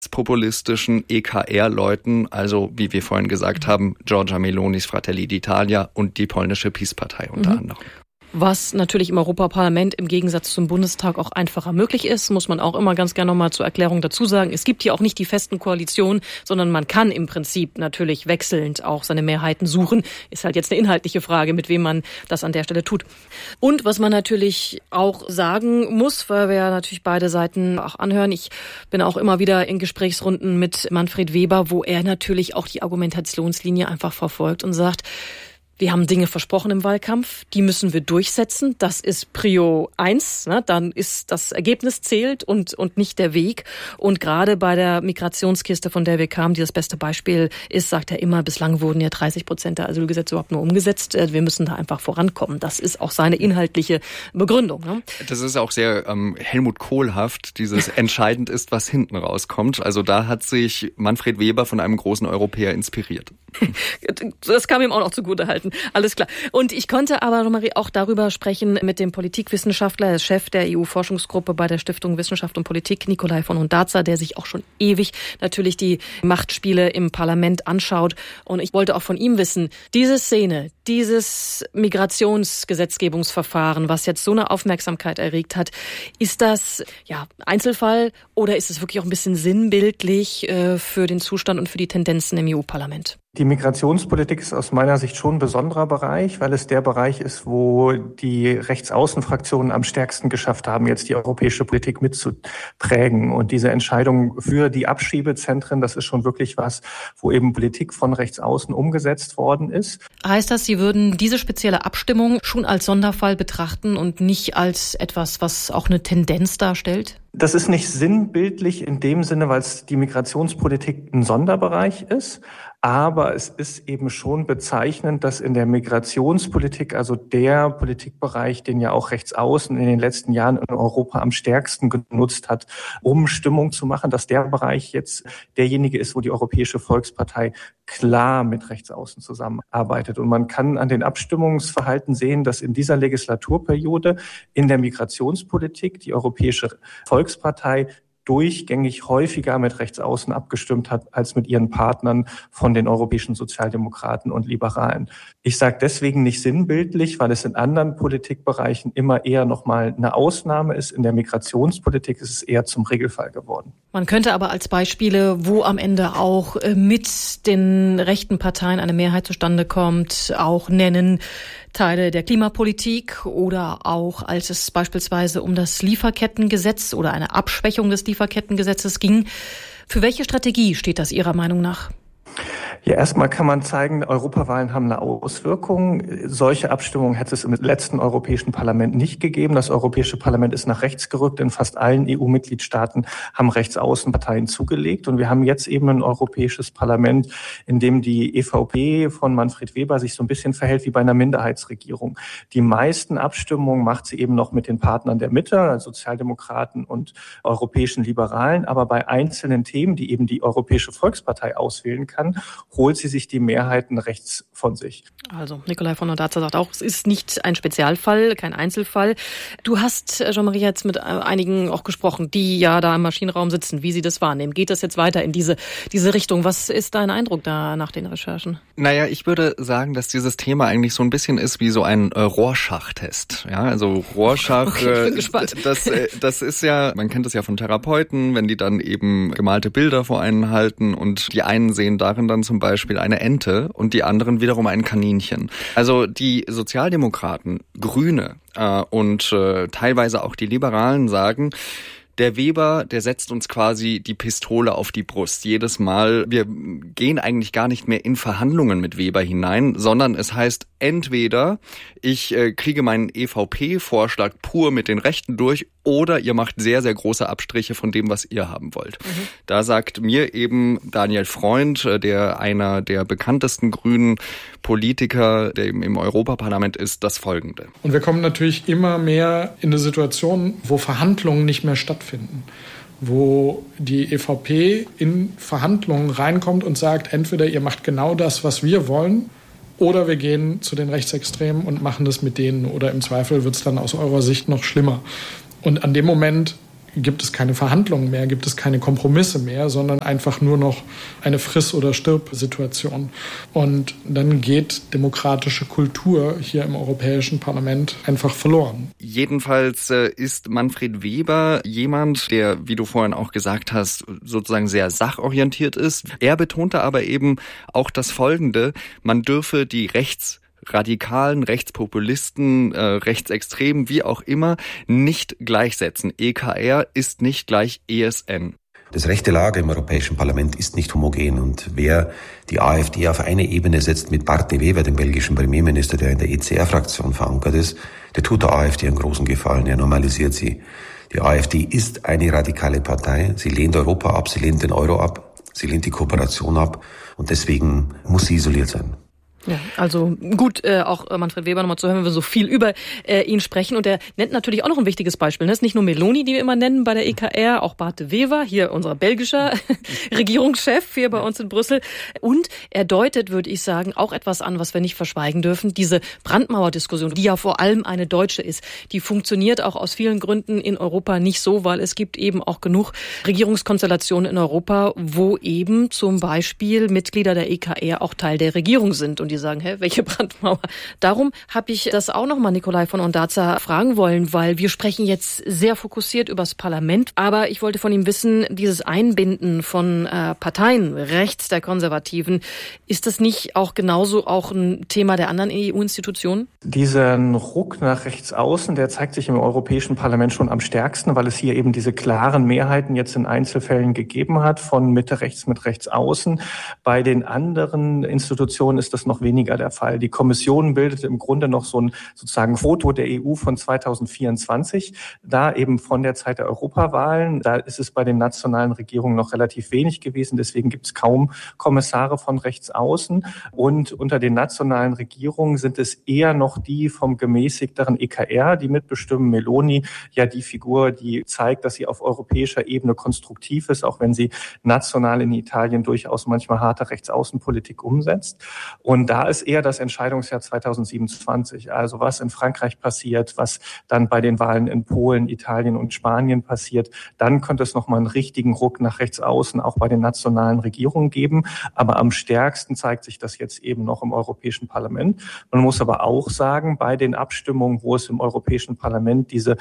populistischen EKR-Leuten, also wie wir vorhin gesagt haben, Giorgia Melonis Fratelli d'Italia und die polnische PiS-Partei unter anderem. Was natürlich im Europaparlament im Gegensatz zum Bundestag auch einfacher möglich ist, muss man auch immer ganz gerne nochmal zur Erklärung dazu sagen. Es gibt hier auch nicht die festen Koalitionen, sondern man kann im Prinzip natürlich wechselnd auch seine Mehrheiten suchen. Ist halt jetzt eine inhaltliche Frage, mit wem man das an der Stelle tut. Und was man natürlich auch sagen muss, weil wir ja natürlich beide Seiten auch anhören. Ich bin auch immer wieder in Gesprächsrunden mit Manfred Weber, wo er natürlich auch die Argumentationslinie einfach verfolgt und sagt, wir haben Dinge versprochen im Wahlkampf, die müssen wir durchsetzen. Das ist Prio 1, ne? Dann ist das Ergebnis zählt und nicht der Weg. Und gerade bei der Migrationskiste, von der wir kamen, die das beste Beispiel ist, sagt er immer, bislang wurden ja 30% der Asylgesetze überhaupt nur umgesetzt. Wir müssen da einfach vorankommen. Das ist auch seine inhaltliche Begründung. Ne? Das ist auch sehr Helmut Kohlhaft, dieses entscheidend ist, was hinten rauskommt. Also da hat sich Manfred Weber von einem großen Europäer inspiriert. Das kann ihm auch noch zugute halten. Alles klar. Und ich konnte aber, Marie, auch darüber sprechen mit dem Politikwissenschaftler, der Chef der EU-Forschungsgruppe bei der Stiftung Wissenschaft und Politik, Nikolai von Ondarza, der sich auch schon ewig natürlich die Machtspiele im Parlament anschaut. Und ich wollte auch von ihm wissen, diese Szene, dieses Migrationsgesetzgebungsverfahren, was jetzt so eine Aufmerksamkeit erregt hat, ist das Einzelfall oder ist es wirklich auch ein bisschen sinnbildlich für den Zustand und für die Tendenzen im EU-Parlament? Die Migrationspolitik ist aus meiner Sicht schon ein besonderer Bereich, weil es der Bereich ist, wo die Rechtsaußenfraktionen am stärksten geschafft haben, jetzt die europäische Politik mitzuprägen. Und diese Entscheidung für die Abschiebezentren, das ist schon wirklich was, wo eben Politik von Rechtsaußen umgesetzt worden ist. Heißt das, Sie würden diese spezielle Abstimmung schon als Sonderfall betrachten und nicht als etwas, was auch eine Tendenz darstellt? Das ist nicht sinnbildlich in dem Sinne, weil es die Migrationspolitik ein Sonderbereich ist. Aber es ist eben schon bezeichnend, dass in der Migrationspolitik, also der Politikbereich, den ja auch Rechtsaußen in den letzten Jahren in Europa am stärksten genutzt hat, um Stimmung zu machen, dass der Bereich jetzt derjenige ist, wo die Europäische Volkspartei klar mit Rechtsaußen zusammenarbeitet. Und man kann an den Abstimmungsverhalten sehen, dass in dieser Legislaturperiode in der Migrationspolitik die Europäische Volkspartei durchgängig häufiger mit Rechtsaußen abgestimmt hat als mit ihren Partnern von den europäischen Sozialdemokraten und Liberalen. Ich sage deswegen nicht sinnbildlich, weil es in anderen Politikbereichen immer eher nochmal eine Ausnahme ist. In der Migrationspolitik ist es eher zum Regelfall geworden. Man könnte aber als Beispiele, wo am Ende auch mit den rechten Parteien eine Mehrheit zustande kommt, auch nennen Teile der Klimapolitik oder auch als es beispielsweise um das Lieferkettengesetz oder eine Abschwächung des Lieferkettengesetzes ging. Für welche Strategie steht das Ihrer Meinung nach? Ja, erstmal kann man zeigen, Europawahlen haben eine Auswirkung. Solche Abstimmungen hätte es im letzten Europäischen Parlament nicht gegeben. Das Europäische Parlament ist nach rechts gerückt. In fast allen EU-Mitgliedstaaten haben Rechtsaußenparteien zugelegt. Und wir haben jetzt eben ein Europäisches Parlament, in dem die EVP von Manfred Weber sich so ein bisschen verhält wie bei einer Minderheitsregierung. Die meisten Abstimmungen macht sie eben noch mit den Partnern der Mitte, also Sozialdemokraten und europäischen Liberalen. Aber bei einzelnen Themen, die eben die Europäische Volkspartei auswählen kann, holt sie sich die Mehrheiten rechts von sich. Also Nikolai von Ondarza sagt auch, es ist nicht ein Spezialfall, kein Einzelfall. Du hast, Jean-Marie, jetzt mit einigen auch gesprochen, die ja da im Maschinenraum sitzen, wie sie das wahrnehmen. Geht das jetzt weiter in diese Richtung? Was ist dein Eindruck da nach den Recherchen? Naja, ich würde sagen, dass dieses Thema eigentlich so ein bisschen ist wie so ein Rorschach-Test. Ja, also Rorschach, okay, ich bin gespannt. Das ist ja, man kennt das ja von Therapeuten, wenn die dann eben gemalte Bilder vor einen halten und die einen sehen darin dann zum Beispiel eine Ente und die anderen wiederum ein Kaninchen. Also die Sozialdemokraten, Grüne und teilweise auch die Liberalen sagen, der Weber, der setzt uns quasi die Pistole auf die Brust. Jedes Mal, wir gehen eigentlich gar nicht mehr in Verhandlungen mit Weber hinein, sondern es heißt entweder, ich kriege meinen EVP-Vorschlag pur mit den Rechten durch oder ihr macht sehr, sehr große Abstriche von dem, was ihr haben wollt. Mhm. Da sagt mir eben Daniel Freund, der einer der bekanntesten grünen Politiker, der im Europaparlament ist, das Folgende. Und wir kommen natürlich immer mehr in eine Situation, wo Verhandlungen nicht mehr stattfinden. Wo die EVP in Verhandlungen reinkommt und sagt, entweder ihr macht genau das, was wir wollen, oder wir gehen zu den Rechtsextremen und machen das mit denen. Oder im Zweifel wird es dann aus eurer Sicht noch schlimmer. Und an dem Moment gibt es keine Verhandlungen mehr, gibt es keine Kompromisse mehr, sondern einfach nur noch eine Friss- oder Stirb-Situation. Und dann geht demokratische Kultur hier im Europäischen Parlament einfach verloren. Jedenfalls ist Manfred Weber jemand, der, wie du vorhin auch gesagt hast, sozusagen sehr sachorientiert ist. Er betonte aber eben auch das Folgende: Man dürfe die Rechtsradikalen, Rechtspopulisten, Rechtsextremen, wie auch immer, nicht gleichsetzen. EKR ist nicht gleich ESN. Das rechte Lager im Europäischen Parlament ist nicht homogen, und wer die AfD auf eine Ebene setzt mit Bart de Wever, dem belgischen Premierminister, der in der ECR-Fraktion verankert ist, der tut der AfD einen großen Gefallen, er normalisiert sie. Die AfD ist eine radikale Partei, sie lehnt Europa ab, sie lehnt den Euro ab, sie lehnt die Kooperation ab, und deswegen muss sie isoliert sein. Ja, also gut, auch Manfred Weber nochmal zu hören, wenn wir so viel über ihn sprechen. Und er nennt natürlich auch noch ein wichtiges Beispiel. Das ist nicht nur Meloni, die wir immer nennen bei der EKR, auch Bart de Wever, hier unser belgischer Regierungschef hier bei uns in Brüssel. Und er deutet, würde ich sagen, auch etwas an, was wir nicht verschweigen dürfen. Diese Brandmauerdiskussion, die ja vor allem eine deutsche ist, die funktioniert auch aus vielen Gründen in Europa nicht so, weil es gibt eben auch genug Regierungskonstellationen in Europa, wo eben zum Beispiel Mitglieder der EKR auch Teil der Regierung sind. Und die sagen, welche Brandmauer? Darum habe ich das auch nochmal Nikolai von Ondarza fragen wollen, weil wir sprechen jetzt sehr fokussiert übers Parlament, aber ich wollte von ihm wissen, dieses Einbinden von Parteien rechts der Konservativen, ist das nicht auch genauso auch ein Thema der anderen EU-Institutionen? Diesen Ruck nach rechts außen, der zeigt sich im Europäischen Parlament schon am stärksten, weil es hier eben diese klaren Mehrheiten jetzt in Einzelfällen gegeben hat, von Mitte rechts mit rechts außen. Bei den anderen Institutionen ist das noch weniger der Fall. Die Kommission bildet im Grunde noch so ein sozusagen Foto der EU von 2024, da eben von der Zeit der Europawahlen. Da ist es bei den nationalen Regierungen noch relativ wenig gewesen, deswegen gibt es kaum Kommissare von rechts außen. Und unter den nationalen Regierungen sind es eher noch die vom gemäßigteren EKR, die mitbestimmen. Meloni, ja die Figur, die zeigt, dass sie auf europäischer Ebene konstruktiv ist, auch wenn sie national in Italien durchaus manchmal harte Rechtsaußenpolitik umsetzt. Und da ist eher das Entscheidungsjahr 2027. Also was in Frankreich passiert, was dann bei den Wahlen in Polen, Italien und Spanien passiert, dann könnte es nochmal einen richtigen Ruck nach rechts außen auch bei den nationalen Regierungen geben. Aber am stärksten zeigt sich das jetzt eben noch im Europäischen Parlament. Man muss aber auch sagen, bei den Abstimmungen, wo es im Europäischen Parlament diese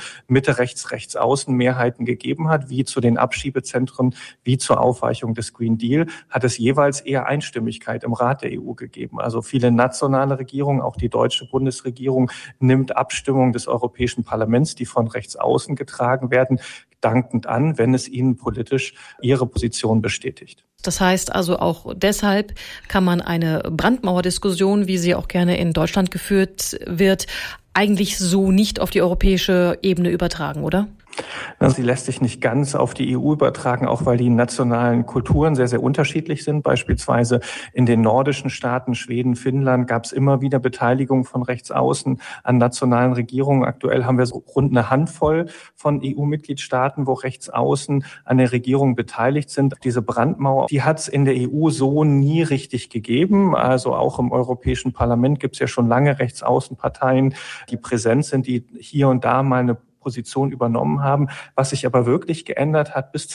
Mitte-Rechts-Rechts-Außen-Mehrheiten gegeben hat, wie zu den Abschiebezentren, wie zur Aufweichung des Green Deal, hat es jeweils eher Einstimmigkeit im Rat der EU gegeben. Also viele nationale Regierungen, auch die deutsche Bundesregierung, nimmt Abstimmungen des Europäischen Parlaments, die von rechts außen getragen werden, dankend an, wenn es ihnen politisch ihre Position bestätigt. Das heißt also auch deshalb kann man eine Brandmauerdiskussion, wie sie auch gerne in Deutschland geführt wird, eigentlich so nicht auf die europäische Ebene übertragen, oder? Sie lässt sich nicht ganz auf die EU übertragen, auch weil die nationalen Kulturen sehr, sehr unterschiedlich sind. Beispielsweise in den nordischen Staaten, Schweden, Finnland, gab es immer wieder Beteiligung von rechts außen an nationalen Regierungen. Aktuell haben wir so rund eine Handvoll von EU-Mitgliedstaaten, wo rechts außen an der Regierung beteiligt sind. Diese Brandmauer, die hat es in der EU so nie richtig gegeben. Also auch im Europäischen Parlament gibt es ja schon lange Rechtsaußenparteien, die präsent sind, die hier und da mal eine Position übernommen haben. Was sich aber wirklich geändert hat bis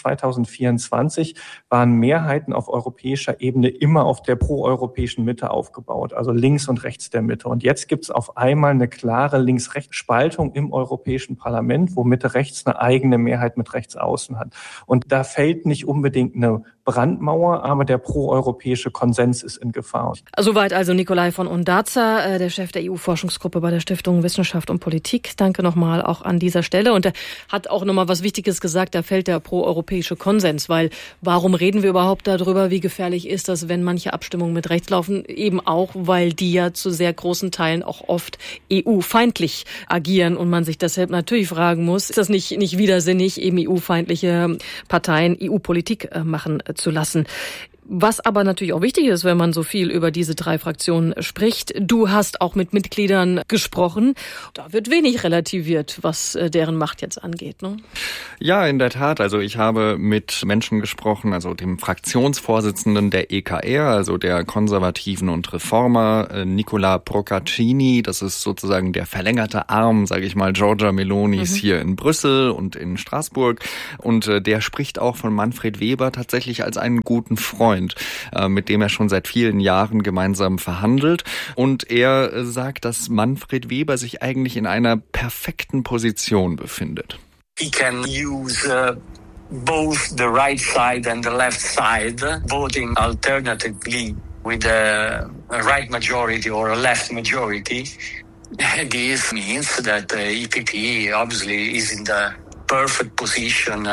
2024, waren Mehrheiten auf europäischer Ebene immer auf der proeuropäischen Mitte aufgebaut, also links und rechts der Mitte. Und jetzt gibt es auf einmal eine klare Links-Rechts-Spaltung im Europäischen Parlament, wo Mitte-Rechts eine eigene Mehrheit mit rechts außen hat. Und da fällt nicht unbedingt eine Brandmauer, aber der proeuropäische Konsens ist in Gefahr. Soweit also Nikolai von Ondarza, der Chef der EU-Forschungsgruppe bei der Stiftung Wissenschaft und Politik. Danke nochmal auch an dieser Stelle. Und er hat auch nochmal was Wichtiges gesagt, da fällt der proeuropäische Konsens, weil warum reden wir überhaupt darüber, wie gefährlich ist das, wenn manche Abstimmungen mit rechts laufen? Eben auch, weil die ja zu sehr großen Teilen auch oft EU-feindlich agieren und man sich deshalb natürlich fragen muss, ist das nicht widersinnig, eben EU-feindliche Parteien EU-Politik machen zu lassen? Was aber natürlich auch wichtig ist, wenn man so viel über diese 3 Fraktionen spricht. Du hast auch mit Mitgliedern gesprochen. Da wird wenig relativiert, was deren Macht jetzt angeht, ne? Ja, in der Tat. Also ich habe mit Menschen gesprochen, also dem Fraktionsvorsitzenden der EKR, also der Konservativen und Reformer, Nicola Procaccini. Das ist sozusagen der verlängerte Arm, sage ich mal, Giorgia Melonis hier in Brüssel und in Straßburg. Und der spricht auch von Manfred Weber tatsächlich als einen guten Freund, mit dem er schon seit vielen Jahren gemeinsam verhandelt. Und er sagt, dass Manfred Weber sich eigentlich in einer perfekten Position befindet. He can use both the right side and the left side, voting alternatively with a right majority or a left majority. This means that EPP obviously is in the perfect position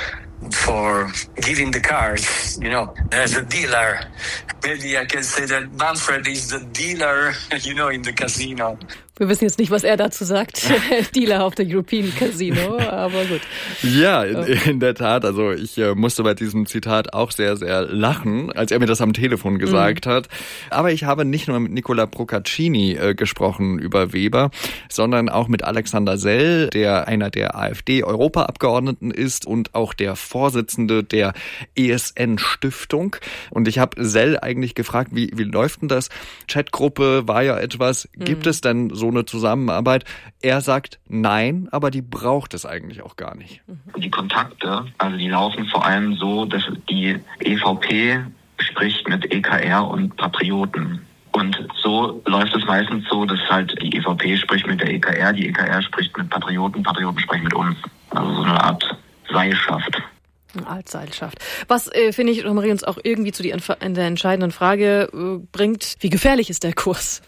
for giving the cards, as a dealer. Maybe I can say that Manfred is the dealer, in the casino. Wir wissen jetzt nicht, was er dazu sagt. Dealer auf der European Casino, aber gut. Ja, in der Tat. Also ich musste bei diesem Zitat auch sehr, sehr lachen, als er mir das am Telefon gesagt hat. Aber ich habe nicht nur mit Nicola Procaccini gesprochen über Weber, sondern auch mit Alexander Sell, der einer der AfD-Europaabgeordneten ist und auch der Vorsitzende der ESN-Stiftung. Und ich habe Sell eigentlich gefragt, wie läuft denn das? Chatgruppe war ja etwas. Gibt es denn so eine Zusammenarbeit? Er sagt nein, aber die braucht es eigentlich auch gar nicht. Die Kontakte, also die laufen vor allem so, dass die EVP spricht mit EKR und Patrioten. Und so läuft es meistens so, dass halt die EVP spricht mit der EKR, die EKR spricht mit Patrioten, Patrioten sprechen mit uns. Also so eine Art Seilschaft. Altseilschaft. Was, finde ich, Marie, uns auch irgendwie zu der entscheidenden Frage bringt, wie gefährlich ist der Kurs?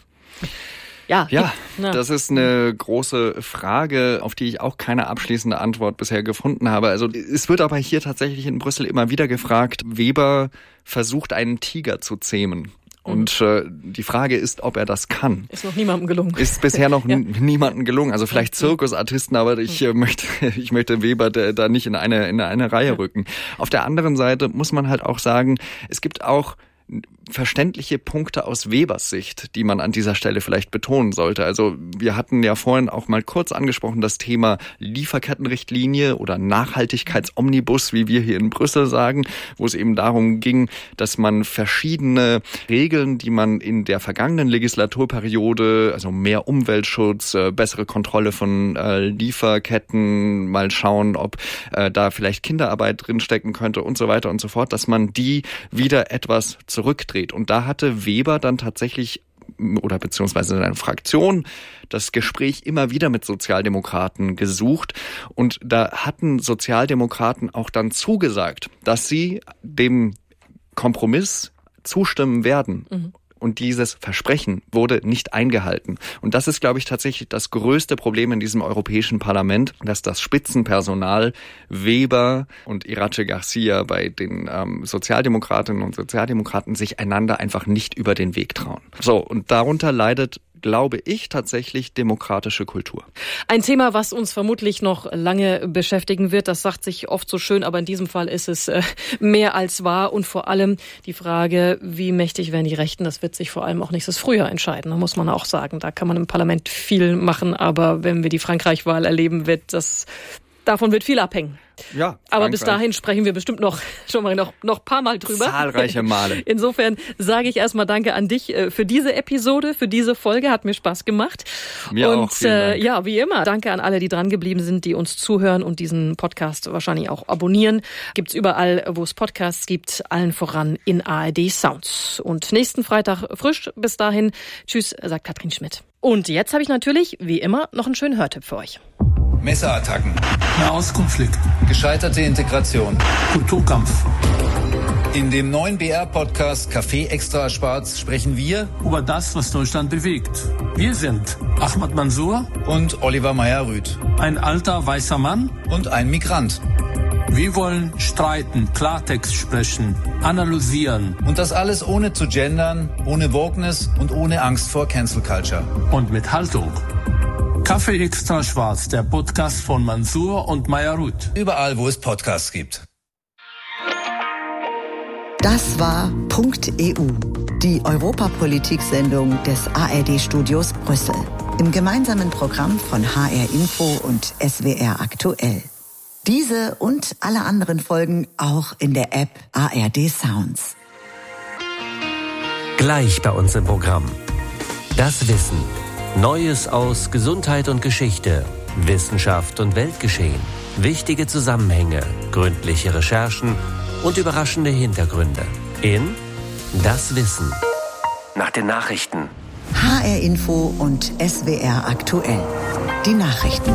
Ja, das ist eine große Frage, auf die ich auch keine abschließende Antwort bisher gefunden habe. Also es wird aber hier tatsächlich in Brüssel immer wieder gefragt, Weber versucht einen Tiger zu zähmen. Und die Frage ist, ob er das kann. Ist noch niemandem gelungen. Ist bisher noch niemandem gelungen. Also vielleicht Zirkusartisten, aber ich möchte Weber da nicht in eine Reihe rücken. Auf der anderen Seite muss man halt auch sagen, es gibt auch verständliche Punkte aus Webers Sicht, die man an dieser Stelle vielleicht betonen sollte. Also wir hatten ja vorhin auch mal kurz angesprochen, das Thema Lieferkettenrichtlinie oder Nachhaltigkeitsomnibus, wie wir hier in Brüssel sagen, wo es eben darum ging, dass man verschiedene Regeln, die man in der vergangenen Legislaturperiode, also mehr Umweltschutz, bessere Kontrolle von Lieferketten, mal schauen, ob da vielleicht Kinderarbeit drinstecken könnte und so weiter und so fort, dass man die wieder etwas zurückdreht. Und da hatte Weber dann tatsächlich oder beziehungsweise seine Fraktion das Gespräch immer wieder mit Sozialdemokraten gesucht. Und da hatten Sozialdemokraten auch dann zugesagt, dass sie dem Kompromiss zustimmen werden. Und dieses Versprechen wurde nicht eingehalten. Und das ist, glaube ich, tatsächlich das größte Problem in diesem Europäischen Parlament, dass das Spitzenpersonal Weber und Iratxe Garcia bei den Sozialdemokratinnen und Sozialdemokraten sich einander einfach nicht über den Weg trauen. So, und darunter leidet, glaube ich, tatsächlich demokratische Kultur. Ein Thema, was uns vermutlich noch lange beschäftigen wird, das sagt sich oft so schön, aber in diesem Fall ist es mehr als wahr und vor allem die Frage, wie mächtig werden die Rechten, das wird sich vor allem auch nächstes Frühjahr entscheiden, da muss man auch sagen. Da kann man im Parlament viel machen, aber wenn wir die Frankreich-Wahl erleben, davon wird viel abhängen. Ja, aber bis dahin sprechen wir bestimmt noch ein paar Mal drüber. Zahlreiche Male. Insofern sage ich erstmal Danke an dich für diese Episode, für diese Folge. Hat mir Spaß gemacht. Mir auch. Vielen Dank. Ja, wie immer. Danke an alle, die dran geblieben sind, die uns zuhören und diesen Podcast wahrscheinlich auch abonnieren. Gibt's überall, wo es Podcasts gibt, allen voran in ARD Sounds. Und nächsten Freitag frisch. Bis dahin. Tschüss, sagt Katrin Schmidt. Und jetzt habe ich natürlich, wie immer, noch einen schönen Hörtipp für euch. Messerattacken. Nahostkonflikt. Gescheiterte Integration. Kulturkampf. In dem neuen BR-Podcast Café Extra Schwarz sprechen wir über das, was Deutschland bewegt. Wir sind Ahmad Mansour und Oliver Meyer-Rüth. Ein alter weißer Mann und ein Migrant. Wir wollen streiten, Klartext sprechen, analysieren. Und das alles ohne zu gendern, ohne Wokeness und ohne Angst vor Cancel Culture. Und mit Haltung. Kaffee Extra Schwarz, der Podcast von Mansour und Meyer-Rüth. Überall, wo es Podcasts gibt. Das war .eu, die Europapolitik-Sendung des ARD-Studios Brüssel, im gemeinsamen Programm von HR Info und SWR Aktuell. Diese und alle anderen Folgen auch in der App ARD Sounds. Gleich bei uns im Programm. Das Wissen. Neues aus Gesundheit und Geschichte, Wissenschaft und Weltgeschehen. Wichtige Zusammenhänge, gründliche Recherchen und überraschende Hintergründe. In Das Wissen. Nach den Nachrichten. HR Info und SWR Aktuell. Die Nachrichten.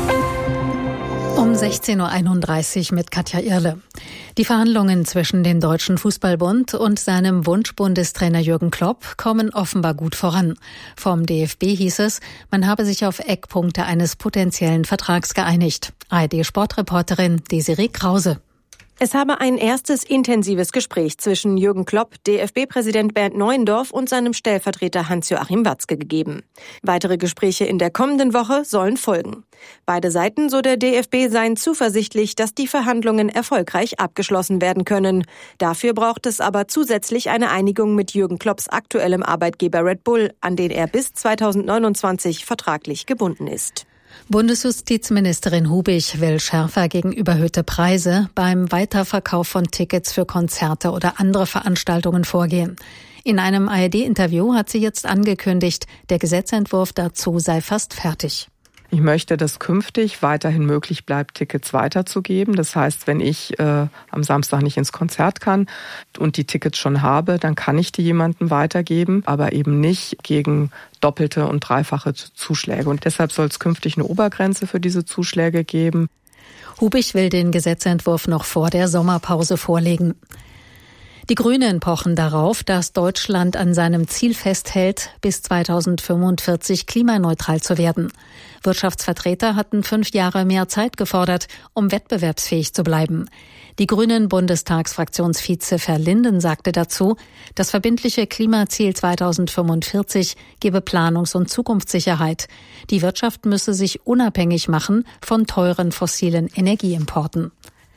Um 16.31 Uhr mit Katja Irle. Die Verhandlungen zwischen dem Deutschen Fußballbund und seinem Wunschbundestrainer Jürgen Klopp kommen offenbar gut voran. Vom DFB hieß es, man habe sich auf Eckpunkte eines potenziellen Vertrags geeinigt. ARD-Sportreporterin Desiree Krause. Es habe ein erstes intensives Gespräch zwischen Jürgen Klopp, DFB-Präsident Bernd Neuendorf und seinem Stellvertreter Hans-Joachim Watzke gegeben. Weitere Gespräche in der kommenden Woche sollen folgen. Beide Seiten, so der DFB, seien zuversichtlich, dass die Verhandlungen erfolgreich abgeschlossen werden können. Dafür braucht es aber zusätzlich eine Einigung mit Jürgen Klopps aktuellem Arbeitgeber Red Bull, an den er bis 2029 vertraglich gebunden ist. Bundesjustizministerin Hubig will schärfer gegen überhöhte Preise beim Weiterverkauf von Tickets für Konzerte oder andere Veranstaltungen vorgehen. In einem ARD-Interview hat sie jetzt angekündigt, der Gesetzentwurf dazu sei fast fertig. Ich möchte, dass künftig weiterhin möglich bleibt, Tickets weiterzugeben. Das heißt, wenn ich am Samstag nicht ins Konzert kann und die Tickets schon habe, dann kann ich die jemandem weitergeben, aber eben nicht gegen doppelte und dreifache Zuschläge. Und deshalb soll es künftig eine Obergrenze für diese Zuschläge geben. Hubig will den Gesetzentwurf noch vor der Sommerpause vorlegen. Die Grünen pochen darauf, dass Deutschland an seinem Ziel festhält, bis 2045 klimaneutral zu werden. Wirtschaftsvertreter hatten 5 Jahre mehr Zeit gefordert, um wettbewerbsfähig zu bleiben. Die Grünen Bundestagsfraktionsvize Verlinden sagte dazu, das verbindliche Klimaziel 2045 gebe Planungs- und Zukunftssicherheit. Die Wirtschaft müsse sich unabhängig machen von teuren fossilen Energieimporten.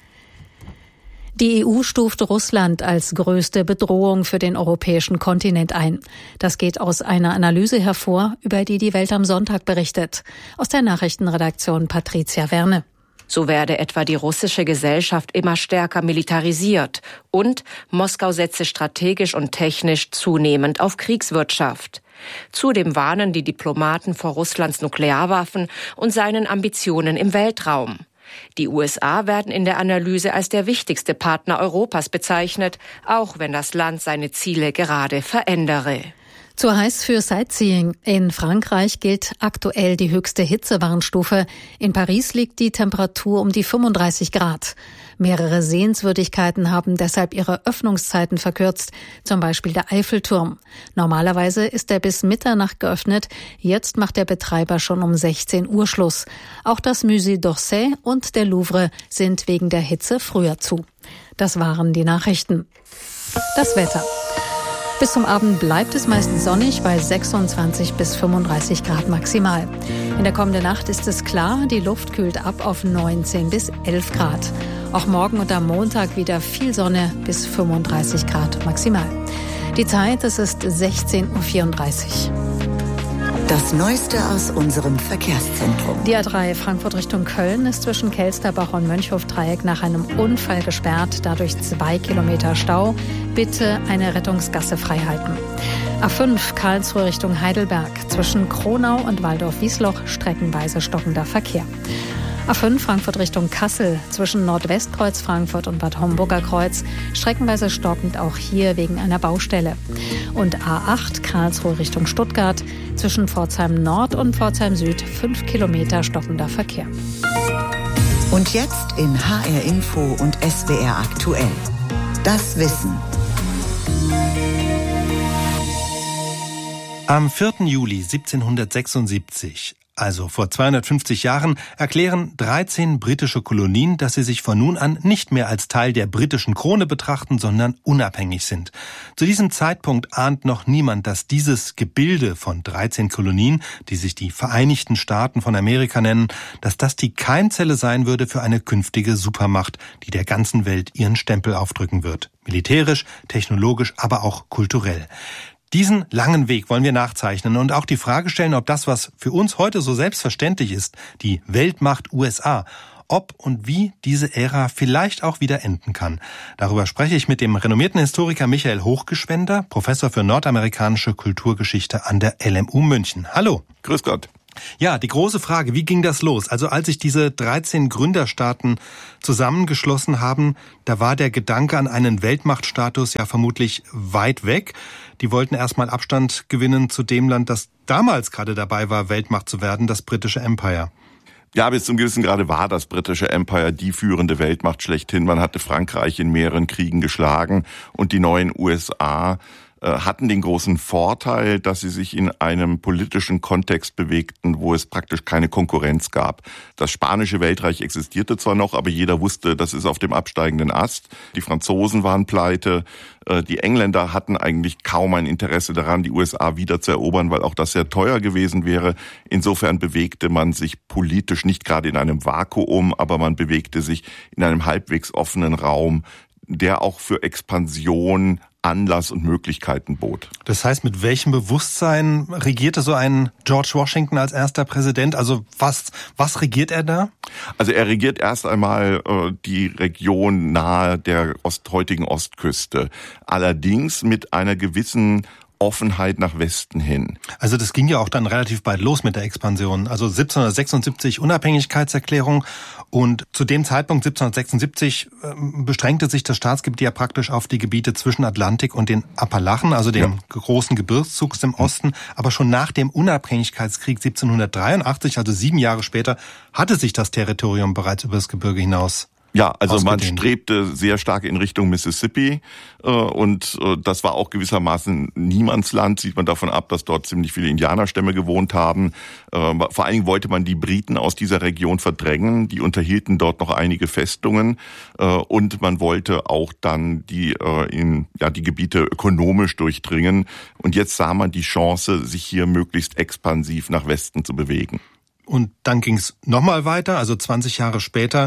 Die EU stuft Russland als größte Bedrohung für den europäischen Kontinent ein. Das geht aus einer Analyse hervor, über die die Welt am Sonntag berichtet. Aus der Nachrichtenredaktion Patricia Werne. So werde etwa die russische Gesellschaft immer stärker militarisiert und Moskau setze strategisch und technisch zunehmend auf Kriegswirtschaft. Zudem warnen die Diplomaten vor Russlands Nuklearwaffen und seinen Ambitionen im Weltraum. Die USA werden in der Analyse als der wichtigste Partner Europas bezeichnet, auch wenn das Land seine Ziele gerade verändere. Zu heiß für Sightseeing. In Frankreich gilt aktuell die höchste Hitzewarnstufe. In Paris liegt die Temperatur um die 35 Grad. Mehrere Sehenswürdigkeiten haben deshalb ihre Öffnungszeiten verkürzt, zum Beispiel der Eiffelturm. Normalerweise ist er bis Mitternacht geöffnet, jetzt macht der Betreiber schon um 16 Uhr Schluss. Auch das Musée d'Orsay und der Louvre sind wegen der Hitze früher zu. Das waren die Nachrichten. Das Wetter. Bis zum Abend bleibt es meist sonnig bei 26 bis 35 Grad maximal. In der kommenden Nacht ist es klar, die Luft kühlt ab auf 19 bis 11 Grad. Auch morgen und am Montag wieder viel Sonne bis 35 Grad maximal. Die Zeit, es ist 16.34 Uhr. Das Neueste aus unserem Verkehrszentrum. Die A3 Frankfurt Richtung Köln ist zwischen Kelsterbach und Mönchhof-Dreieck nach einem Unfall gesperrt. Dadurch 2 Kilometer Stau. Bitte eine Rettungsgasse freihalten. A5 Karlsruhe Richtung Heidelberg. Zwischen Kronau und Waldorf-Wiesloch streckenweise stockender Verkehr. A5 Frankfurt Richtung Kassel, zwischen Nordwestkreuz Frankfurt und Bad Homburger Kreuz, streckenweise stockend auch hier wegen einer Baustelle. Und A8 Karlsruhe Richtung Stuttgart, zwischen Pforzheim Nord und Pforzheim Süd 5 Kilometer stockender Verkehr. Und jetzt in HR Info und SWR Aktuell. Das Wissen. Am 4. Juli 1776, also vor 250 Jahren, erklären 13 britische Kolonien, dass sie sich von nun an nicht mehr als Teil der britischen Krone betrachten, sondern unabhängig sind. Zu diesem Zeitpunkt ahnt noch niemand, dass dieses Gebilde von 13 Kolonien, die sich die Vereinigten Staaten von Amerika nennen, dass das die Keimzelle sein würde für eine künftige Supermacht, die der ganzen Welt ihren Stempel aufdrücken wird. Militärisch, technologisch, aber auch kulturell. Diesen langen Weg wollen wir nachzeichnen und auch die Frage stellen, ob das, was für uns heute so selbstverständlich ist, die Weltmacht USA, ob und wie diese Ära vielleicht auch wieder enden kann. Darüber spreche ich mit dem renommierten Historiker Michael Hochgeschwender, Professor für nordamerikanische Kulturgeschichte an der LMU München. Hallo. Grüß Gott. Ja, die große Frage, wie ging das los? Also als sich diese 13 Gründerstaaten zusammengeschlossen haben, da war der Gedanke an einen Weltmachtstatus ja vermutlich weit weg. Die wollten erstmal Abstand gewinnen zu dem Land, das damals gerade dabei war, Weltmacht zu werden, das britische Empire. Ja, bis zum gewissen Grade war das britische Empire die führende Weltmacht schlechthin. Man hatte Frankreich in mehreren Kriegen geschlagen und die neuen USA hatten den großen Vorteil, dass sie sich in einem politischen Kontext bewegten, wo es praktisch keine Konkurrenz gab. Das spanische Weltreich existierte zwar noch, aber jeder wusste, das ist auf dem absteigenden Ast. Die Franzosen waren pleite. Die Engländer hatten eigentlich kaum ein Interesse daran, die USA wieder zu erobern, weil auch das sehr teuer gewesen wäre. Insofern bewegte man sich politisch nicht gerade in einem Vakuum, aber man bewegte sich in einem halbwegs offenen Raum, der auch für Expansion Anlass und Möglichkeiten bot. Das heißt, mit welchem Bewusstsein regierte so ein George Washington als erster Präsident? Also was regiert er da? Also er regiert erst einmal die Region nahe der heutigen Ostküste. Allerdings mit einer gewissen Offenheit nach Westen hin. Also das ging ja auch dann relativ bald los mit der Expansion. Also 1776 Unabhängigkeitserklärung und zu dem Zeitpunkt 1776 beschränkte sich das Staatsgebiet ja praktisch auf die Gebiete zwischen Atlantik und den Appalachen, also dem großen Gebirgszugs im Osten. Aber schon nach dem Unabhängigkeitskrieg 1783, also 7 Jahre später, hatte sich das Territorium bereits über das Gebirge hinaus Ja, also man strebte sehr stark in Richtung Mississippi und das war auch gewissermaßen Niemandsland, sieht man davon ab, dass dort ziemlich viele Indianerstämme gewohnt haben. Vor allen Dingen wollte man die Briten aus dieser Region verdrängen, die unterhielten dort noch einige Festungen und man wollte auch dann die Gebiete ökonomisch durchdringen und jetzt sah man die Chance, sich hier möglichst expansiv nach Westen zu bewegen. Und dann ging es nochmal weiter, also 20 Jahre später